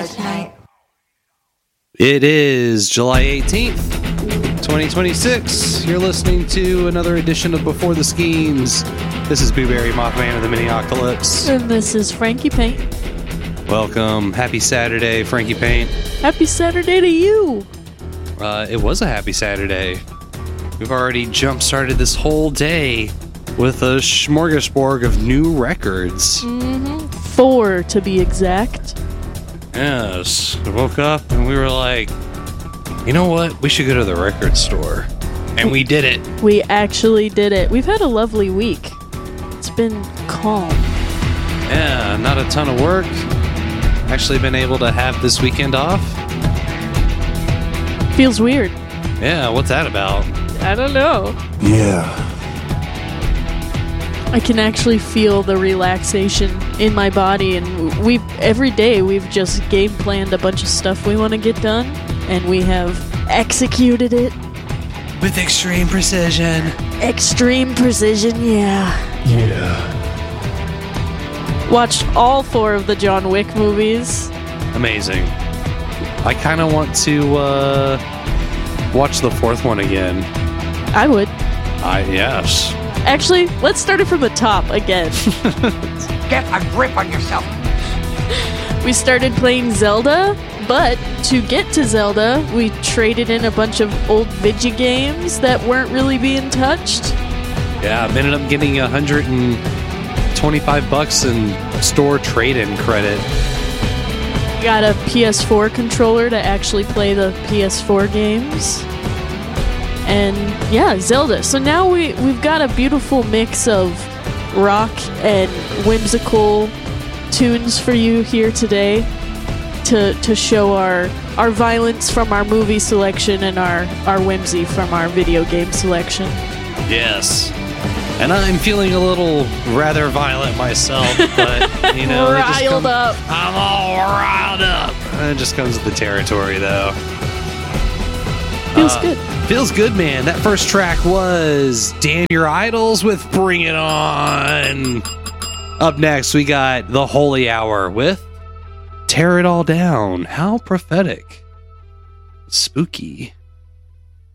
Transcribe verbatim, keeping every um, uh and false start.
tonight. It is July eighteenth, twenty twenty-six. You're listening to another edition of Before the Schemes. This is Blueberry Mothman of the Mini Octolypse. And this is Frankie Paint. Welcome. Happy Saturday, Frankie Paint. Happy Saturday to you. Uh, it was a happy Saturday. We've already jump-started this whole day with a smorgasbord of new records. Mm-hmm. Four, to be exact. Yes. I woke up and we were like, you know what? We should go to the record store. And we did it. We actually did it. We've had a lovely week. It's been calm. Yeah, not a ton of work. Actually been able to have this weekend off. Feels weird. Yeah, what's that about? I don't know. Yeah. I can actually feel the relaxation in my body, and we every day we've just game planned a bunch of stuff we want to get done, and we have executed it with extreme precision. Extreme precision, yeah. Yeah. Watched all four of the John Wick movies. Amazing. I kind of want to uh, watch the fourth one again. I would. I yes. Actually, let's start it from the top again. Get a grip on yourself. We started playing Zelda, but to get to Zelda, we traded in a bunch of old Vigi games that weren't really being touched. Yeah, I ended up getting one hundred twenty-five bucks in store trade-in credit. Got a P S four controller to actually play the P S four games. And yeah, Zelda. So now we, we've got a beautiful mix of rock and whimsical tunes for you here today to to show our our violence from our movie selection and our, our whimsy from our video game selection. Yes. And I'm feeling a little rather violent myself, but you know, it just riled come, up. I'm all riled up. It just comes with the territory, though. Feels uh, good. Feels good, man. That first track was Damn Your Idols with Bring It On. Up next, we got The Holy Hour with Tear It All Down. How prophetic. Spooky.